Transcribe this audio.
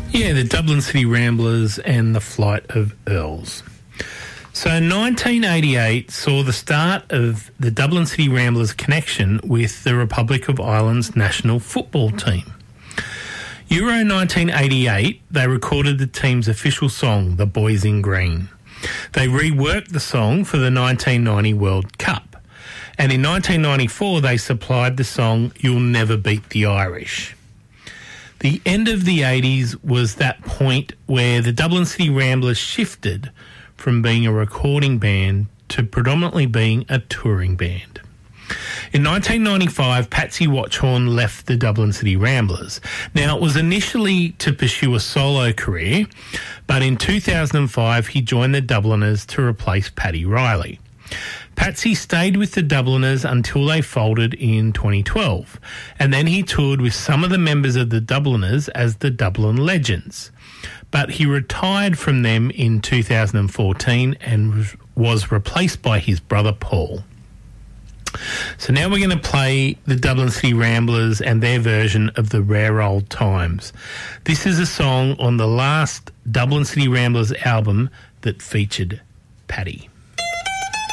Yeah, the Dublin City Ramblers and the Flight of Earls. So 1988 saw the start of the Dublin City Ramblers' connection with the Republic of Ireland's national football team. Euro 1988, they recorded the team's official song, The Boys in Green. They reworked the song for the 1990 World Cup. And in 1994, they supplied the song You'll Never Beat the Irish. The end of the 80s was that point where the Dublin City Ramblers shifted from being a recording band to predominantly being a touring band. In 1995, Patsy Watchorn left the Dublin City Ramblers. Now, it was initially to pursue a solo career, but in 2005 he joined the Dubliners to replace Paddy Riley. Patsy stayed with the Dubliners until they folded in 2012, and then he toured with some of the members of the Dubliners as the Dublin Legends. But he retired from them in 2014 and was replaced by his brother Paul. So now we're going to play the Dublin City Ramblers and their version of the Rare Old Times. This is a song on the last Dublin City Ramblers album that featured Paddy.